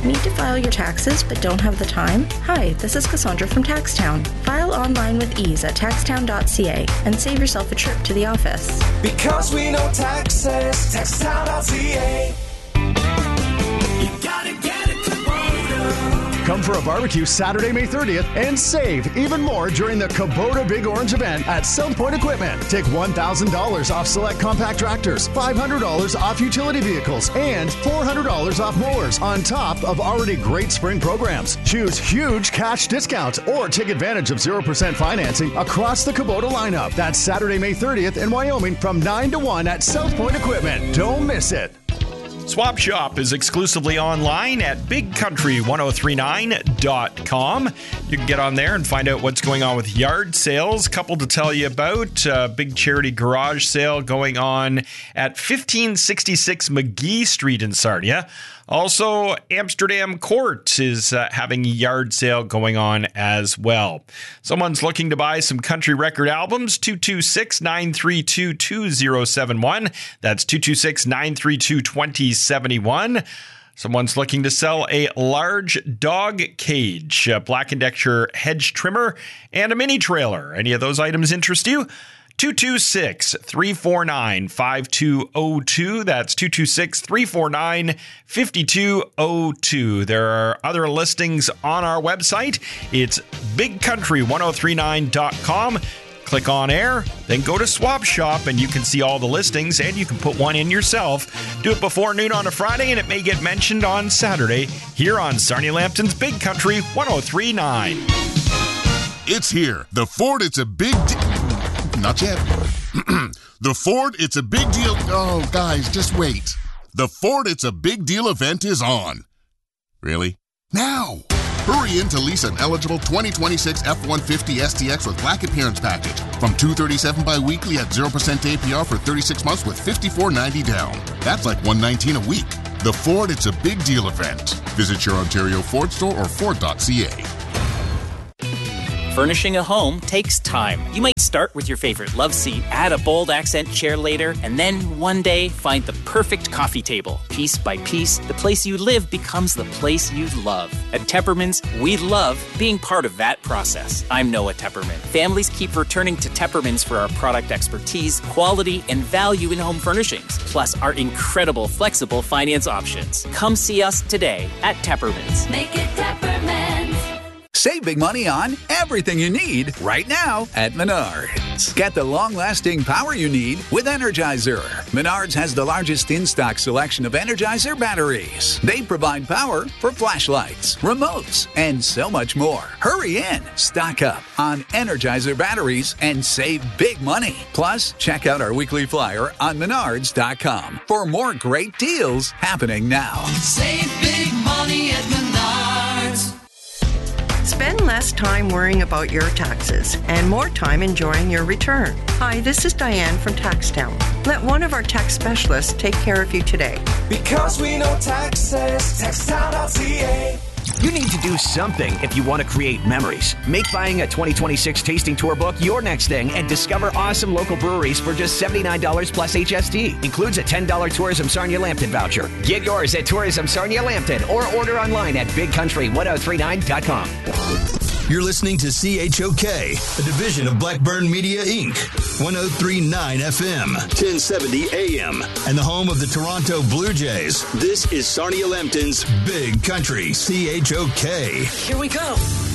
Need to file your taxes but don't have the time? Hi, this is Cassandra from TaxTown. File online with ease at taxtown.ca and save yourself a trip to the office. Because we know taxes, taxtown.ca. You gotta get it, Kubota. Come for a barbecue Saturday, May 30th and save even more during the Kubota Big Orange event at South Point Equipment. Take $1,000 off select compact tractors, $500 off utility vehicles, and $400 off mowers on top of already great spring programs. Choose huge cash discounts or take advantage of 0% financing across the Kubota lineup. That's Saturday, May 30th in Wyoming from 9 to 1 at South Point Equipment. Don't miss it. Swap Shop is exclusively online at bigcountry1039.com. You can get on there and find out what's going on with yard sales. Couple to tell you about. Big charity garage sale going on at 1566 McGee Street in Sarnia. Also, Amsterdam Court is having a yard sale going on as well. Someone's looking to buy some country record albums, 226-932-2071. That's 226-932-2071. Someone's looking to sell a large dog cage, a Black & Decker hedge trimmer, and a mini trailer. Any of those items interest you? 226-349-5202. That's 226-349-5202. There are other listings on our website. It's bigcountry1039.com. Click on air, then go to Swap Shop, and you can see all the listings, and you can put one in yourself. Do it before noon on a Friday, and it may get mentioned on Saturday here on Sarnia Lambton's Big Country 1039. It's here. The Ford, it's a big Not yet. The Ford, it's a big deal. Oh, guys, just wait. The Ford, it's a big deal event is on. Really? Now! Hurry in to lease an eligible 2026 F-150 STX with Black Appearance Package from $237 bi-weekly at 0% APR for 36 months with $54.90 down. That's like $119 a week. The Ford, it's a big deal event. Visit your Ontario Ford store or Ford.ca. Furnishing a home takes time. You might start with your favorite love seat, add a bold accent chair later, and then one day find the perfect coffee table. Piece by piece, the place you live becomes the place you love. At Tepperman's, we love being part of that process. I'm Noah Tepperman. Families keep returning to Tepperman's for our product expertise, quality, and value in home furnishings, plus our incredible flexible finance options. Come see us today at Tepperman's. Make it Tepperman's. Save big money on everything you need right now at Menards. Get the long-lasting power you need with Energizer. Menards has the largest in-stock selection of Energizer batteries. They provide power for flashlights, remotes, and so much more. Hurry in. Stock up on Energizer batteries and save big money. Plus, check out our weekly flyer on Menards.com for more great deals happening now. Save big money at Menards. Spend less time worrying about your taxes and more time enjoying your return. Hi, this is Diane from TaxTown. Let one of our tax specialists take care of you today. Because we know taxes, taxtown.ca. You need to do something if you want to create memories. Make buying a 2026 tasting tour book your next thing and discover awesome local breweries for just $79 plus HST. Includes a $10 Tourism Sarnia Lambton voucher. Get yours at Tourism Sarnia Lambton or order online at bigcountry1039.com. You're listening to CHOK, a division of Blackburn Media, Inc., 103.9 FM, 1070 AM, and the home of the Toronto Blue Jays. This is Sarnia Lambton's Big Country, CHOK. Here we go.